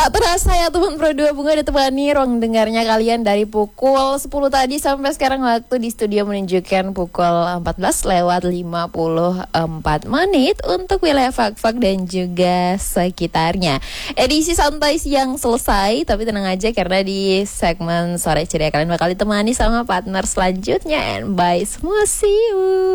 Tak terasa ya teman Pro 2 Bunga ditemani ruang dengarnya kalian dari pukul 10 tadi sampai sekarang waktu di studio menunjukkan pukul 14:54 menit untuk wilayah Fak-Fak dan juga sekitarnya. Edisi santai siang selesai, tapi tenang aja karena di segmen sore ceria kalian bakal ditemani sama partner selanjutnya. And bye semua, see you.